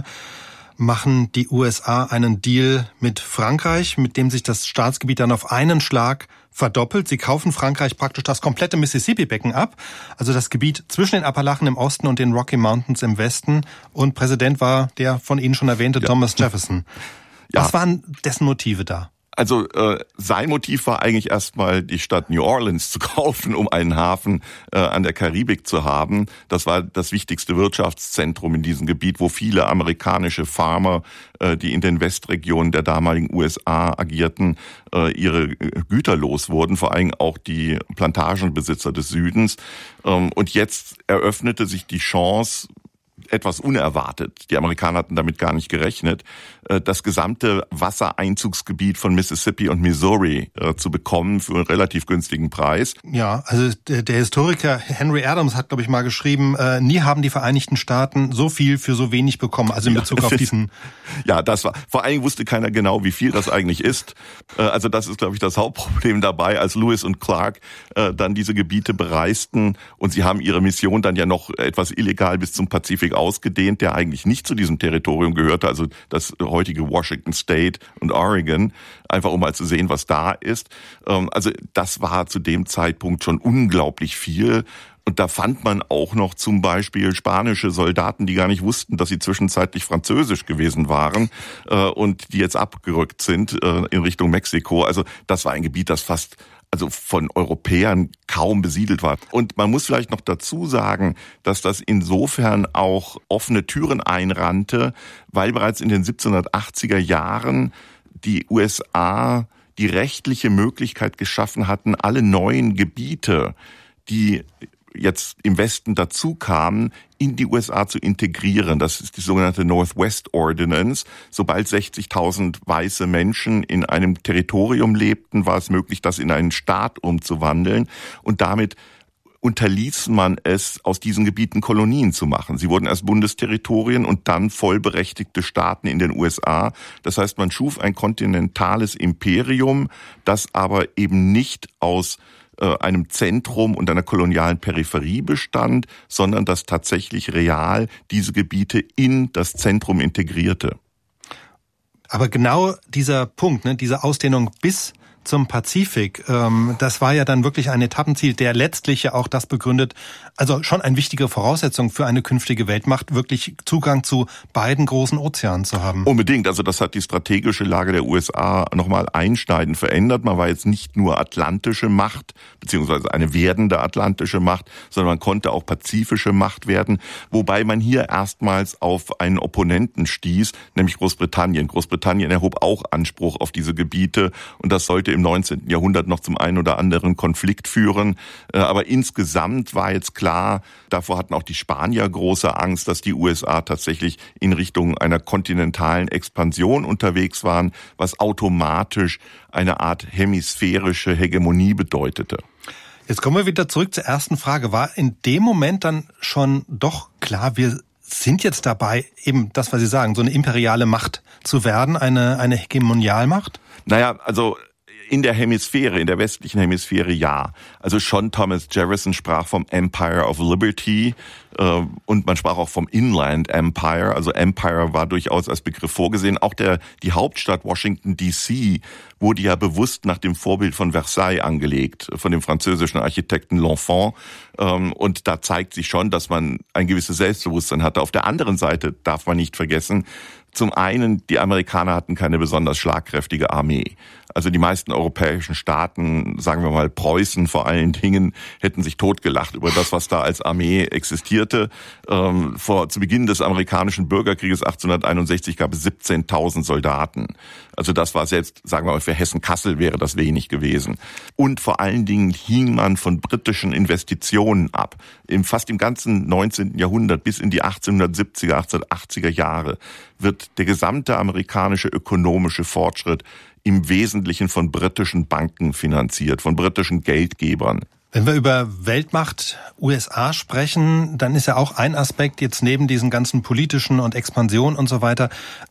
machen die USA einen Deal mit Frankreich, mit dem sich das Staatsgebiet dann auf einen Schlag verdoppelt. Sie kaufen Frankreich praktisch das komplette Mississippi-Becken ab, also das Gebiet zwischen den Appalachen im Osten und den Rocky Mountains im Westen. Und Präsident war der von Ihnen schon erwähnte Thomas Jefferson. Was waren dessen Motive da? Also sein Motiv war eigentlich erstmal, die Stadt New Orleans zu kaufen, um einen Hafen an der Karibik zu haben. Das war das wichtigste Wirtschaftszentrum in diesem Gebiet, wo viele amerikanische Farmer, die in den Westregionen der damaligen USA agierten, ihre Güter los wurden, vor allem auch die Plantagenbesitzer des Südens. Und jetzt eröffnete sich die Chance, etwas unerwartet, die Amerikaner hatten damit gar nicht gerechnet, das gesamte Wassereinzugsgebiet von Mississippi und Missouri zu bekommen für einen relativ günstigen Preis. Ja, also der Historiker Henry Adams hat, glaube ich, mal geschrieben, nie haben die Vereinigten Staaten so viel für so wenig bekommen, also in Bezug auf diesen... Ja, das war, vor allem wusste keiner genau, wie viel das eigentlich ist. Also das ist, glaube ich, das Hauptproblem dabei, als Lewis und Clark dann diese Gebiete bereisten und sie haben ihre Mission dann ja noch etwas illegal bis zum Pazifik ausgedehnt, der eigentlich nicht zu diesem Territorium gehörte, also das heutige Washington State und Oregon, einfach um mal zu sehen, was da ist. Also das war zu dem Zeitpunkt schon unglaublich viel. Und da fand man auch noch zum Beispiel spanische Soldaten, die gar nicht wussten, dass sie zwischenzeitlich französisch gewesen waren und die jetzt abgerückt sind in Richtung Mexiko. Also das war ein Gebiet, das fast von Europäern kaum besiedelt war. Und man muss vielleicht noch dazu sagen, dass das insofern auch offene Türen einrannte, weil bereits in den 1780er Jahren die USA die rechtliche Möglichkeit geschaffen hatten, alle neuen Gebiete, die jetzt im Westen dazu kamen, in die USA zu integrieren. Das ist die sogenannte Northwest Ordinance. Sobald 60.000 weiße Menschen in einem Territorium lebten, war es möglich, das in einen Staat umzuwandeln und damit unterließ man es, aus diesen Gebieten Kolonien zu machen. Sie wurden erst Bundesterritorien und dann vollberechtigte Staaten in den USA. Das heißt, man schuf ein kontinentales Imperium, das aber eben nicht aus einem Zentrum und einer kolonialen Peripherie bestand, sondern das tatsächlich real diese Gebiete in das Zentrum integrierte. Aber genau dieser Punkt, diese Ausdehnung bis zum Pazifik, das war ja dann wirklich ein Etappenziel, der letztlich ja auch das begründet, also schon eine wichtige Voraussetzung für eine künftige Weltmacht, wirklich Zugang zu beiden großen Ozeanen zu haben. Unbedingt, also das hat die strategische Lage der USA nochmal einschneidend verändert. Man war jetzt nicht nur atlantische Macht, beziehungsweise eine werdende atlantische Macht, sondern man konnte auch pazifische Macht werden, wobei man hier erstmals auf einen Opponenten stieß, nämlich Großbritannien. Großbritannien erhob auch Anspruch auf diese Gebiete und das sollte im 19. Jahrhundert noch zum einen oder anderen Konflikt führen. Aber insgesamt war jetzt klar, davor hatten auch die Spanier große Angst, dass die USA tatsächlich in Richtung einer kontinentalen Expansion unterwegs waren, was automatisch eine Art hemisphärische Hegemonie bedeutete. Jetzt kommen wir wieder zurück zur ersten Frage. War in dem Moment dann schon doch klar, wir sind jetzt dabei, eben das, was Sie sagen, so eine imperiale Macht zu werden, eine Hegemonialmacht? Naja, also in der Hemisphäre, in der westlichen Hemisphäre ja. Also schon Thomas Jefferson sprach vom Empire of Liberty und man sprach auch vom Inland Empire. Also Empire war durchaus als Begriff vorgesehen. Auch die Hauptstadt Washington D.C. wurde ja bewusst nach dem Vorbild von Versailles angelegt, von dem französischen Architekten L'Enfant. Und da zeigt sich schon, dass man ein gewisses Selbstbewusstsein hatte. Auf der anderen Seite darf man nicht vergessen, zum einen, die Amerikaner hatten keine besonders schlagkräftige Armee. Also die meisten europäischen Staaten, sagen wir mal Preußen vor allen Dingen, hätten sich totgelacht über das, was da als Armee existierte. Zu Beginn des amerikanischen Bürgerkrieges 1861 gab es 17.000 Soldaten. Also das war selbst, sagen wir mal, für Hessen-Kassel wäre das wenig gewesen. Und vor allen Dingen hing man von britischen Investitionen ab. Fast im ganzen 19. Jahrhundert bis in die 1870er, 1880er Jahre wird der gesamte amerikanische ökonomische Fortschritt im Wesentlichen von britischen Banken finanziert, von britischen Geldgebern. Wenn wir über Weltmacht USA sprechen, dann ist ja auch ein Aspekt jetzt neben diesen ganzen politischen und Expansion und so weiter,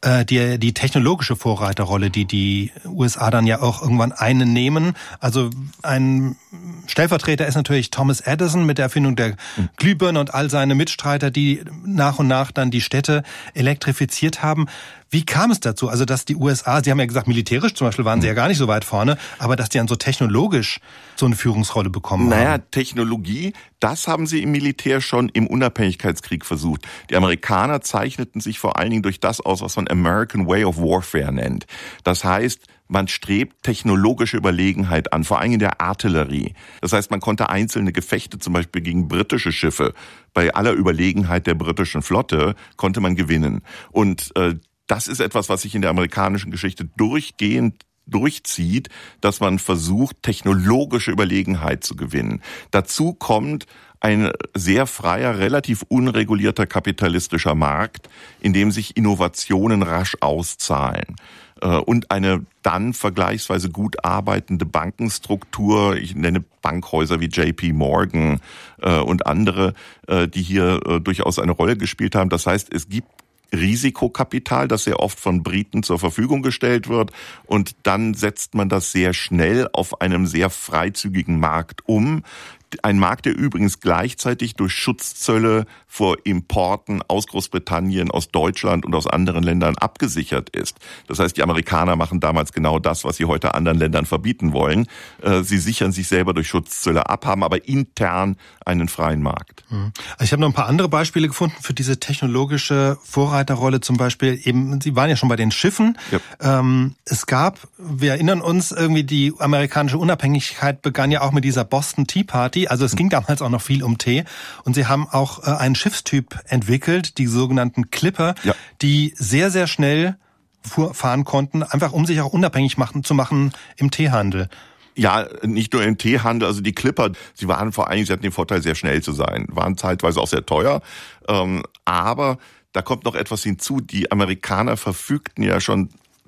die technologische Vorreiterrolle, die USA dann ja auch irgendwann einnehmen. Also ein Stellvertreter ist natürlich Thomas Edison mit der Erfindung der Glühbirne und all seine Mitstreiter, die nach und nach dann die Städte elektrifiziert haben. Wie kam es dazu? Also, dass die USA, Sie haben ja gesagt, militärisch zum Beispiel waren sie ja gar nicht so weit vorne, aber dass die dann so technologisch so eine Führungsrolle bekommen haben? Naja, Technologie, das haben sie im Militär schon im Unabhängigkeitskrieg versucht. Die Amerikaner zeichneten sich vor allen Dingen durch das aus, was man American Way of Warfare nennt. Das heißt, man strebt technologische Überlegenheit an, vor allem in der Artillerie. Das heißt, man konnte einzelne Gefechte, zum Beispiel gegen britische Schiffe, bei aller Überlegenheit der britischen Flotte, konnte man gewinnen. Und das ist etwas, was sich in der amerikanischen Geschichte durchgehend durchzieht, dass man versucht, technologische Überlegenheit zu gewinnen. Dazu kommt ein sehr freier, relativ unregulierter kapitalistischer Markt, in dem sich Innovationen rasch auszahlen. Und eine dann vergleichsweise gut arbeitende Bankenstruktur, ich nenne Bankhäuser wie JP Morgan und andere, die hier durchaus eine Rolle gespielt haben. Das heißt, es gibt Risikokapital, das sehr oft von Briten zur Verfügung gestellt wird, und dann setzt man das sehr schnell auf einem sehr freizügigen Markt um. Ein Markt, der übrigens gleichzeitig durch Schutzzölle vor Importen aus Großbritannien, aus Deutschland und aus anderen Ländern abgesichert ist. Das heißt, die Amerikaner machen damals genau das, was sie heute anderen Ländern verbieten wollen. Sie sichern sich selber durch Schutzzölle ab, haben aber intern einen freien Markt. Ich habe noch ein paar andere Beispiele gefunden für diese technologische Vorreiterrolle. Zum Beispiel eben, Sie waren ja schon bei den Schiffen. Ja. Es gab, wir erinnern uns, irgendwie die amerikanische Unabhängigkeit begann ja auch mit dieser Boston Tea Party. Also es ging damals auch noch viel um Tee. Und sie haben auch einen Schiffstyp entwickelt, die sogenannten Clipper, ja, die sehr, sehr schnell fahren konnten, einfach um sich auch unabhängig zu machen im Teehandel. Ja, nicht nur im Teehandel, also die Clipper, sie hatten den Vorteil, sehr schnell zu sein, waren zeitweise auch sehr teuer, aber da kommt noch etwas hinzu, die Amerikaner verfügten ja schon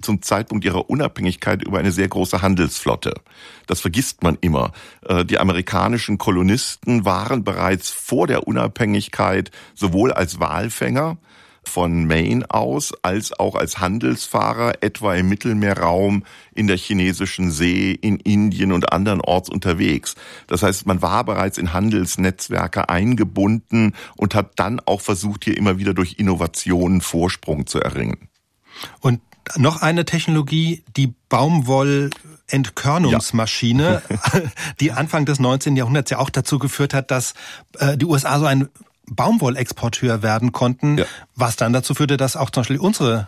zum Zeitpunkt ihrer Unabhängigkeit über eine sehr große Handelsflotte. Das vergisst man immer. Die amerikanischen Kolonisten waren bereits vor der Unabhängigkeit sowohl als Walfänger von Maine aus, als auch als Handelsfahrer, etwa im Mittelmeerraum, in der chinesischen See, in Indien und andernorts unterwegs. Das heißt, man war bereits in Handelsnetzwerke eingebunden und hat dann auch versucht, hier immer wieder durch Innovationen Vorsprung zu erringen. Und noch eine Technologie, die Baumwollentkörnungsmaschine, die Anfang des 19. Jahrhunderts ja auch dazu geführt hat, dass die USA so ein Baumwollexporteur werden konnten, was dann dazu führte, dass auch zum Beispiel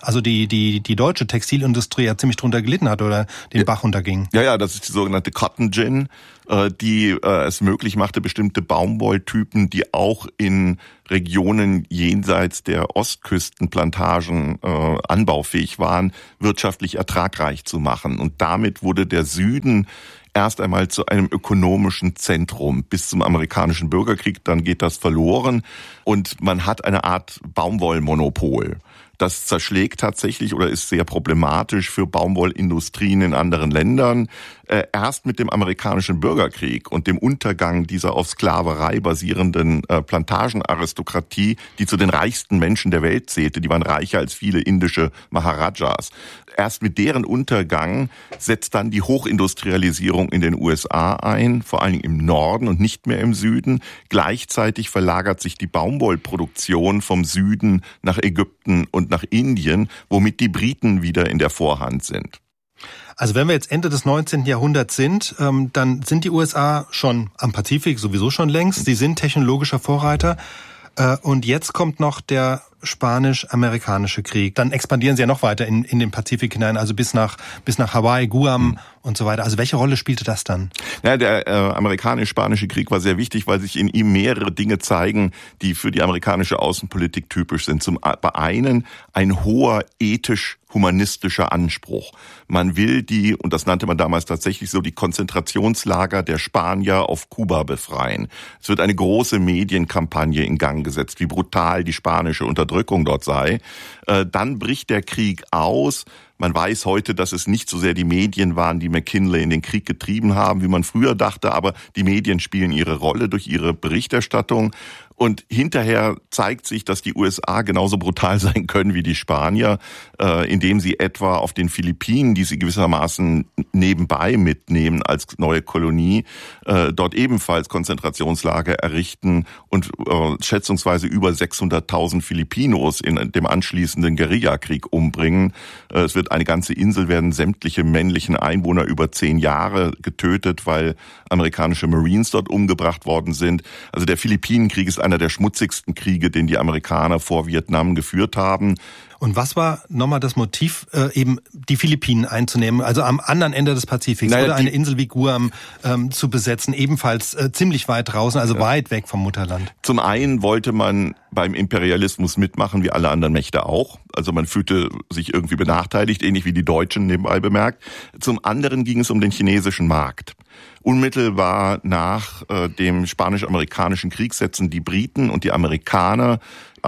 die deutsche Textilindustrie ja ziemlich drunter gelitten hat oder den Bach unterging. Ja, das ist die sogenannte Cotton Gin, die es möglich machte, bestimmte Baumwolltypen, die auch in Regionen jenseits der Ostküstenplantagen anbaufähig waren, wirtschaftlich ertragreich zu machen. Und damit wurde der Süden erst einmal zu einem ökonomischen Zentrum bis zum amerikanischen Bürgerkrieg, dann geht das verloren und man hat eine Art Baumwollmonopol. Das zerschlägt tatsächlich oder ist sehr problematisch für Baumwollindustrien in anderen Ländern. Erst mit dem amerikanischen Bürgerkrieg und dem Untergang dieser auf Sklaverei basierenden Plantagenaristokratie, die zu den reichsten Menschen der Welt zählte, die waren reicher als viele indische Maharajas. Erst mit deren Untergang setzt dann die Hochindustrialisierung in den USA ein, vor allen Dingen im Norden und nicht mehr im Süden. Gleichzeitig verlagert sich die Baumwollproduktion vom Süden nach Ägypten und nach Indien, womit die Briten wieder in der Vorhand sind. Also wenn wir jetzt Ende des 19. Jahrhunderts sind, dann sind die USA schon am Pazifik sowieso schon längst. Sie sind technologischer Vorreiter. Und jetzt kommt noch der Spanisch-Amerikanische Krieg. Dann expandieren sie ja noch weiter in den Pazifik hinein, also bis nach Hawaii, Guam und so weiter. Also welche Rolle spielte das dann? Ja, der Amerikanisch-Spanische Krieg war sehr wichtig, weil sich in ihm mehrere Dinge zeigen, die für die amerikanische Außenpolitik typisch sind. Zum einen ein hoher ethisch-humanistischer Anspruch. Man will und das nannte man damals tatsächlich so, die Konzentrationslager der Spanier auf Kuba befreien. Es wird eine große Medienkampagne in Gang gesetzt, wie brutal die spanische Unterdrückung dort sei. Dann bricht der Krieg aus. Man weiß heute, dass es nicht so sehr die Medien waren, die McKinley in den Krieg getrieben haben, wie man früher dachte, aber die Medien spielen ihre Rolle durch ihre Berichterstattung. Und hinterher zeigt sich, dass die USA genauso brutal sein können wie die Spanier, indem sie etwa auf den Philippinen, die sie gewissermaßen nebenbei mitnehmen als neue Kolonie, dort ebenfalls Konzentrationslager errichten und schätzungsweise über 600.000 Filipinos in dem anschließenden Guerillakrieg umbringen. Es wird eine ganze Insel, werden sämtliche männlichen Einwohner über 10 Jahre getötet, weil amerikanische Marines dort umgebracht worden sind. Also der Philippinenkrieg ist einer der schmutzigsten Kriege, den die Amerikaner vor Vietnam geführt haben. Und was war nochmal das Motiv, eben die Philippinen einzunehmen, also am anderen Ende des Pazifiks, oder eine Insel wie Guam zu besetzen, ebenfalls ziemlich weit draußen, also weit weg vom Mutterland? Zum einen wollte man beim Imperialismus mitmachen, wie alle anderen Mächte auch. Also man fühlte sich irgendwie benachteiligt, ähnlich wie die Deutschen nebenbei bemerkt. Zum anderen ging es um den chinesischen Markt. Unmittelbar nach dem Spanisch-Amerikanischen Krieg setzen die Briten und die Amerikaner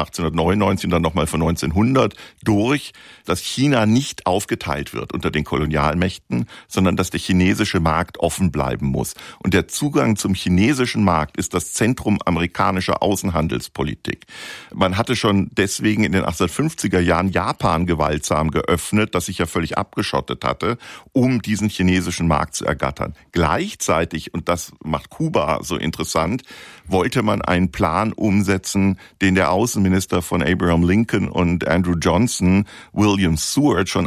1899 und dann nochmal von 1900 durch, dass China nicht aufgeteilt wird unter den Kolonialmächten, sondern dass der chinesische Markt offen bleiben muss. Und der Zugang zum chinesischen Markt ist das Zentrum amerikanischer Außenhandelspolitik. Man hatte schon deswegen in den 1850er Jahren Japan gewaltsam geöffnet, das sich ja völlig abgeschottet hatte, um diesen chinesischen Markt zu ergattern. Gleichzeitig, und das macht Kuba so interessant, wollte man einen Plan umsetzen, den der Außenminister von Abraham Lincoln und Andrew Johnson, William Seward, schon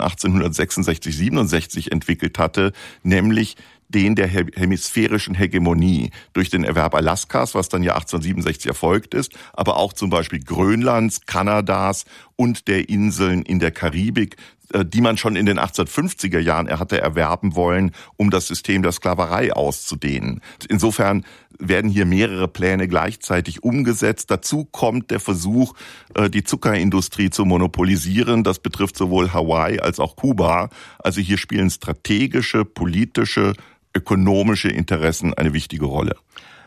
1866-67 entwickelt hatte, nämlich den der hemisphärischen Hegemonie durch den Erwerb Alaskas, was dann ja 1867 erfolgt ist, aber auch zum Beispiel Grönlands, Kanadas und der Inseln in der Karibik, die man schon in den 1850er Jahren hatte erwerben wollen, um das System der Sklaverei auszudehnen. Insofern werden hier mehrere Pläne gleichzeitig umgesetzt. Dazu kommt der Versuch, die Zuckerindustrie zu monopolisieren. Das betrifft sowohl Hawaii als auch Kuba. Also hier spielen strategische, politische, ökonomische Interessen eine wichtige Rolle.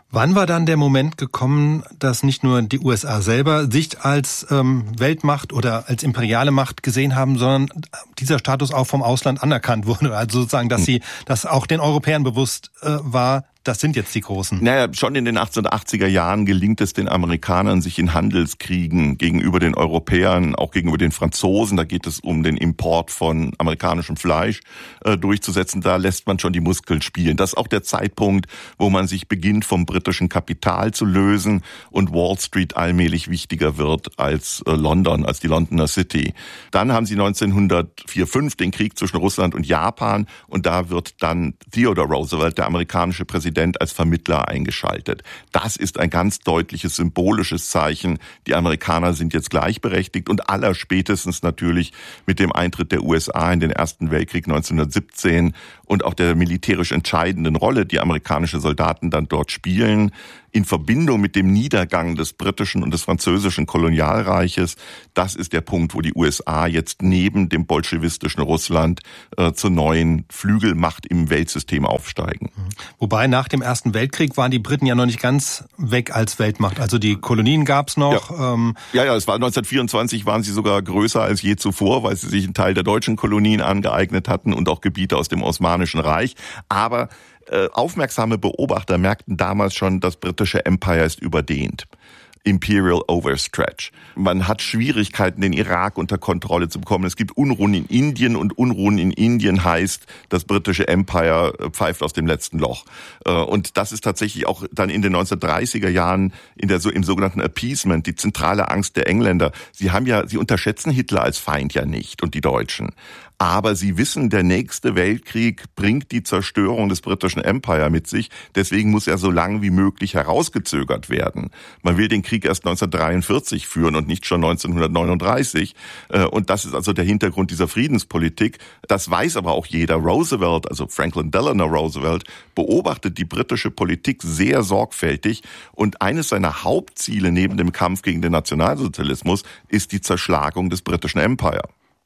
Wann war dann der Moment gekommen, dass nicht nur die USA selber sich als Weltmacht oder als imperiale Macht gesehen haben, sondern dieser Status auch vom Ausland anerkannt wurde? Also sozusagen, dass auch den Europäern bewusst war, das sind jetzt die Großen. Naja, schon in den 1880er Jahren gelingt es den Amerikanern, sich in Handelskriegen gegenüber den Europäern, auch gegenüber den Franzosen, da geht es um den Import von amerikanischem Fleisch, durchzusetzen. Da lässt man schon die Muskeln spielen. Das ist auch der Zeitpunkt, wo man sich beginnt, vom britischen Kapital zu lösen und Wall Street allmählich wichtiger wird als London, als die Londoner City. Dann haben sie 1904/05 den Krieg zwischen Russland und Japan und da wird dann Theodore Roosevelt, der amerikanische Präsident, als Vermittler eingeschaltet. Das ist ein ganz deutliches symbolisches Zeichen. Die Amerikaner sind jetzt gleichberechtigt und allerspätestens natürlich mit dem Eintritt der USA in den Ersten Weltkrieg 1917 und auch der militärisch entscheidenden Rolle, die amerikanische Soldaten dann dort spielen, in Verbindung mit dem Niedergang des britischen und des französischen Kolonialreiches, das ist der Punkt, wo die USA jetzt neben dem bolschewistischen Russland zur neuen Flügelmacht im Weltsystem aufsteigen. Wobei nach dem Ersten Weltkrieg waren die Briten ja noch nicht ganz weg als Weltmacht. Also die Kolonien gab's noch. Ja, es war 1924 waren sie sogar größer als je zuvor, weil sie sich einen Teil der deutschen Kolonien angeeignet hatten und auch Gebiete aus dem Osmanischen Reich. Aber aufmerksame Beobachter merkten damals schon, das britische Empire ist überdehnt. Imperial Overstretch. Man hat Schwierigkeiten, den Irak unter Kontrolle zu bekommen. Es gibt Unruhen in Indien und Unruhen in Indien heißt, das britische Empire pfeift aus dem letzten Loch. Und das ist tatsächlich auch dann in den 1930er Jahren im sogenannten Appeasement, die zentrale Angst der Engländer. Sie unterschätzen Hitler als Feind ja nicht und die Deutschen. Aber sie wissen, der nächste Weltkrieg bringt die Zerstörung des britischen Empire mit sich. Deswegen muss er so lange wie möglich herausgezögert werden. Man will den Krieg erst 1943 führen und nicht schon 1939. Und das ist also der Hintergrund dieser Friedenspolitik. Das weiß aber auch jeder. Roosevelt, also Franklin Delano Roosevelt, beobachtet die britische Politik sehr sorgfältig. Und eines seiner Hauptziele neben dem Kampf gegen den Nationalsozialismus ist die Zerschlagung des britischen Empire.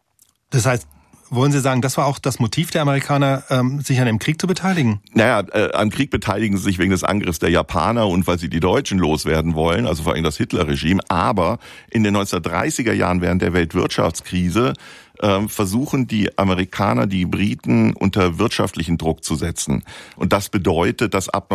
Das heißt, wollen Sie sagen, das war auch das Motiv der Amerikaner, sich an dem Krieg zu beteiligen? Naja, am Krieg beteiligen sie sich wegen des Angriffs der Japaner und weil sie die Deutschen loswerden wollen, also vor allem das Hitler-Regime. Aber in den 1930er Jahren während der Weltwirtschaftskrise versuchen die Amerikaner, die Briten unter wirtschaftlichen Druck zu setzen. Und das bedeutet, dass ab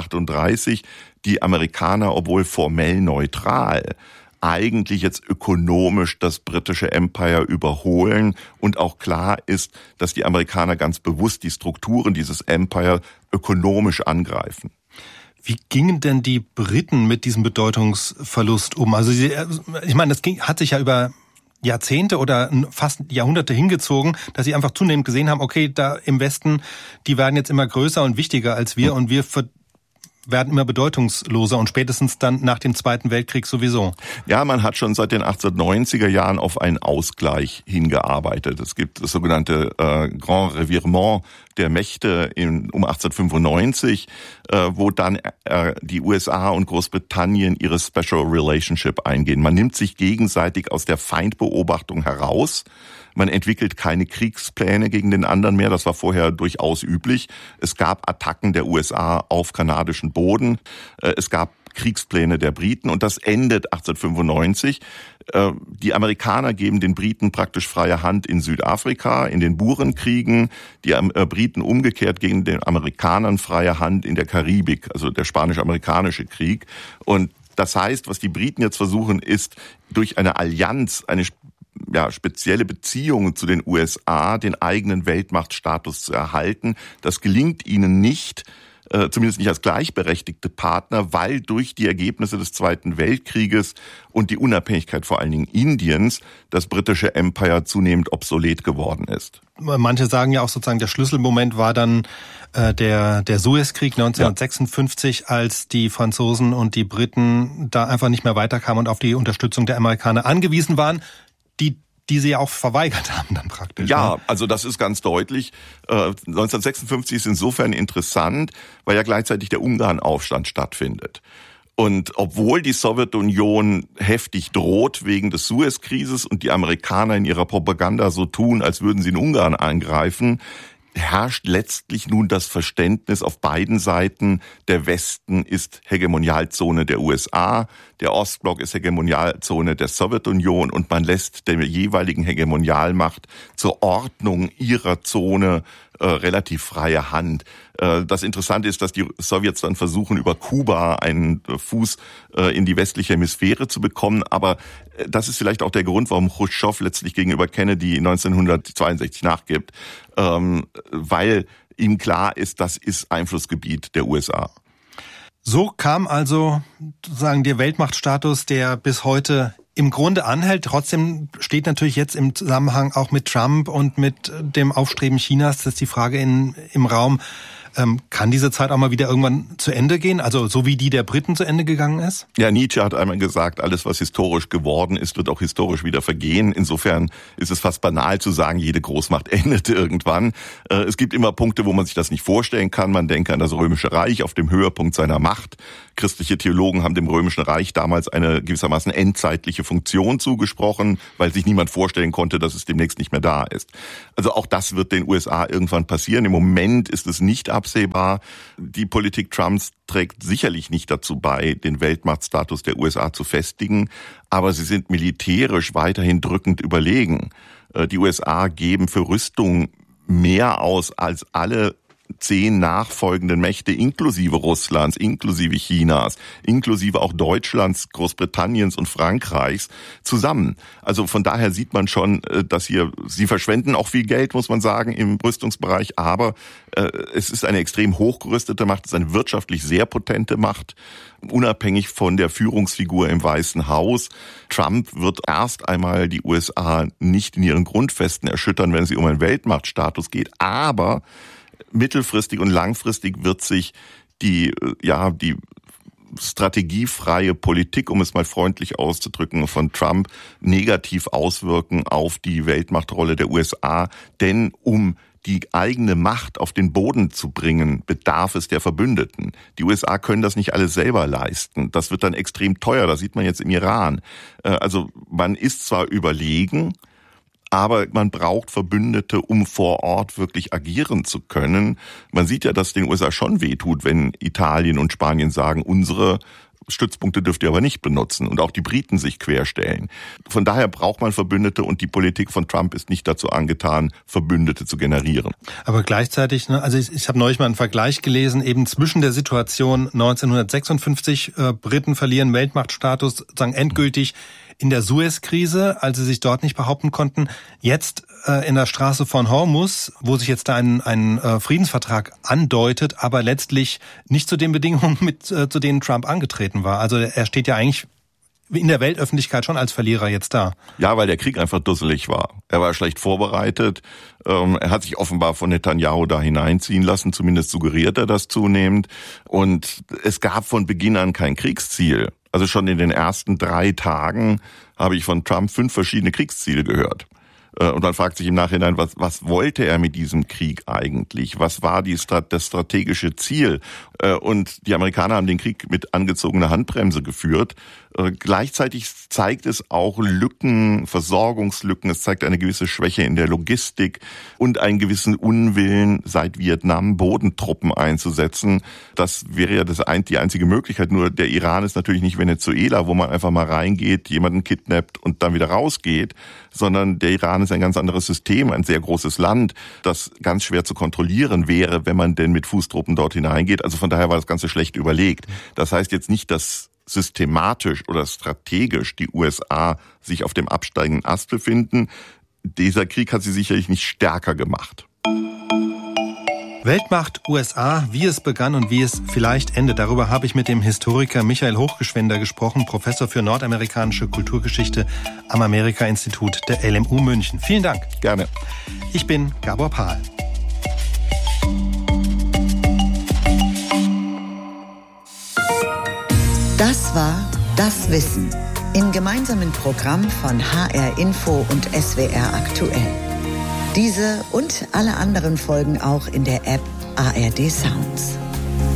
1938 die Amerikaner, obwohl formell neutral, eigentlich jetzt ökonomisch das britische Empire überholen und auch klar ist, dass die Amerikaner ganz bewusst die Strukturen dieses Empire ökonomisch angreifen. Wie gingen denn die Briten mit diesem Bedeutungsverlust um? Also ich meine, das hat sich ja über Jahrzehnte oder fast Jahrhunderte hingezogen, dass sie einfach zunehmend gesehen haben, okay, da im Westen, die werden jetzt immer größer und wichtiger als wir und wir werden immer bedeutungsloser und spätestens dann nach dem Zweiten Weltkrieg sowieso. Ja, man hat schon seit den 1890er Jahren auf einen Ausgleich hingearbeitet. Es gibt das sogenannte Grand Revirement der Mächte um 1895, wo dann die USA und Großbritannien ihre Special Relationship eingehen. Man nimmt sich gegenseitig aus der Feindbeobachtung heraus. Man entwickelt keine Kriegspläne gegen den anderen mehr. Das war vorher durchaus üblich. Es gab Attacken der USA auf kanadischen Boden. Es gab Kriegspläne der Briten und das endet 1895. Die Amerikaner geben den Briten praktisch freie Hand in Südafrika, in den Burenkriegen. Die Briten umgekehrt geben den Amerikanern freie Hand in der Karibik, also der spanisch-amerikanische Krieg. Und das heißt, was die Briten jetzt versuchen, ist durch eine Allianz, eine spezielle Beziehungen zu den USA, den eigenen Weltmachtstatus zu erhalten. Das gelingt ihnen nicht, zumindest nicht als gleichberechtigte Partner, weil durch die Ergebnisse des Zweiten Weltkrieges und die Unabhängigkeit vor allen Dingen Indiens das britische Empire zunehmend obsolet geworden ist. Manche sagen ja auch sozusagen, der Schlüsselmoment war dann der Suezkrieg 1956, als die Franzosen und die Briten da einfach nicht mehr weiterkamen und auf die Unterstützung der Amerikaner angewiesen waren, die sie ja auch verweigert haben dann praktisch. Ja, also das ist ganz deutlich. 1956 ist insofern interessant, weil ja gleichzeitig der Ungarnaufstand stattfindet. Und obwohl die Sowjetunion heftig droht wegen des Suezkrieges und die Amerikaner in ihrer Propaganda so tun, als würden sie in Ungarn angreifen, herrscht letztlich nun das Verständnis auf beiden Seiten, der Westen ist Hegemonialzone der USA, der Ostblock ist Hegemonialzone der Sowjetunion und man lässt der jeweiligen Hegemonialmacht zur Ordnung ihrer Zone relativ freie Hand. Das Interessante ist, dass die Sowjets dann versuchen, über Kuba einen Fuß in die westliche Hemisphäre zu bekommen. Aber das ist vielleicht auch der Grund, warum Chruschtschow letztlich gegenüber Kennedy 1962 nachgibt, weil ihm klar ist, das ist Einflussgebiet der USA. So kam also sozusagen der Weltmachtstatus, der bis heute im Grunde anhält. Trotzdem steht natürlich jetzt im Zusammenhang auch mit Trump und mit dem Aufstreben Chinas, das ist die Frage im Raum, kann diese Zeit auch mal wieder irgendwann zu Ende gehen? Also so wie die der Briten zu Ende gegangen ist? Ja, Nietzsche hat einmal gesagt, alles was historisch geworden ist, wird auch historisch wieder vergehen. Insofern ist es fast banal zu sagen, jede Großmacht endet irgendwann. Es gibt immer Punkte, wo man sich das nicht vorstellen kann. Man denke an das Römische Reich auf dem Höhepunkt seiner Macht. Christliche Theologen haben dem Römischen Reich damals eine gewissermaßen endzeitliche Funktion zugesprochen, weil sich niemand vorstellen konnte, dass es demnächst nicht mehr da ist. Also auch das wird den USA irgendwann passieren. Im Moment ist es nicht absehbar. Die Politik Trumps trägt sicherlich nicht dazu bei, den Weltmachtstatus der USA zu festigen, aber sie sind militärisch weiterhin drückend überlegen. Die USA geben für Rüstung mehr aus als alle 10 nachfolgenden Mächte inklusive Russlands, inklusive Chinas, inklusive auch Deutschlands, Großbritanniens und Frankreichs zusammen. Also von daher sieht man schon, dass sie verschwenden auch viel Geld, muss man sagen, im Rüstungsbereich, aber es ist eine extrem hochgerüstete Macht, es ist eine wirtschaftlich sehr potente Macht, unabhängig von der Führungsfigur im Weißen Haus. Trump wird erst einmal die USA nicht in ihren Grundfesten erschüttern, wenn es um einen Weltmachtstatus geht, aber mittelfristig und langfristig wird sich die strategiefreie Politik, um es mal freundlich auszudrücken, von Trump negativ auswirken auf die Weltmachtrolle der USA. Denn um die eigene Macht auf den Boden zu bringen, bedarf es der Verbündeten. Die USA können das nicht alles selber leisten. Das wird dann extrem teuer. Das sieht man jetzt im Iran. Also man ist zwar überlegen, aber man braucht Verbündete, um vor Ort wirklich agieren zu können. Man sieht ja, dass den USA schon wehtut, wenn Italien und Spanien sagen, unsere Stützpunkte dürft ihr aber nicht benutzen und auch die Briten sich querstellen. Von daher braucht man Verbündete und die Politik von Trump ist nicht dazu angetan, Verbündete zu generieren. Aber gleichzeitig, also ich habe neulich mal einen Vergleich gelesen, eben zwischen der Situation 1956, Briten verlieren Weltmachtstatus sozusagen endgültig in der Suez-Krise, als sie sich dort nicht behaupten konnten, jetzt in der Straße von Hormuz, wo sich jetzt da ein Friedensvertrag andeutet, aber letztlich nicht zu den Bedingungen, zu denen Trump angetreten war. Also er steht ja eigentlich in der Weltöffentlichkeit schon als Verlierer jetzt da. Ja, weil der Krieg einfach dusselig war. Er war schlecht vorbereitet. Er hat sich offenbar von Netanyahu da hineinziehen lassen. Zumindest suggeriert er das zunehmend. Und es gab von Beginn an kein Kriegsziel. Also schon in den ersten 3 Tagen habe ich von Trump 5 verschiedene Kriegsziele gehört. Und man fragt sich im Nachhinein, was wollte er mit diesem Krieg eigentlich? Was war das strategische Ziel? Und die Amerikaner haben den Krieg mit angezogener Handbremse geführt. Gleichzeitig zeigt es auch Lücken, Versorgungslücken. Es zeigt eine gewisse Schwäche in der Logistik und einen gewissen Unwillen, seit Vietnam Bodentruppen einzusetzen. Das wäre ja die einzige Möglichkeit. Nur der Iran ist natürlich nicht Venezuela, wo man einfach mal reingeht, jemanden kidnappt und dann wieder rausgeht, sondern der Iran ist ein ganz anderes System, ein sehr großes Land, das ganz schwer zu kontrollieren wäre, wenn man denn mit Fußtruppen dort hineingeht. Also von daher war das Ganze schlecht überlegt. Das heißt jetzt nicht, dass systematisch oder strategisch die USA sich auf dem absteigenden Ast befinden. Dieser Krieg hat sie sicherlich nicht stärker gemacht. Weltmacht USA, wie es begann und wie es vielleicht endet. Darüber habe ich mit dem Historiker Michael Hochgeschwender gesprochen, Professor für nordamerikanische Kulturgeschichte am Amerika-Institut der LMU München. Vielen Dank. Gerne. Ich bin Gabor Pahl. Das war Das Wissen im gemeinsamen Programm von HR Info und SWR Aktuell. Diese und alle anderen Folgen auch in der App ARD Sounds.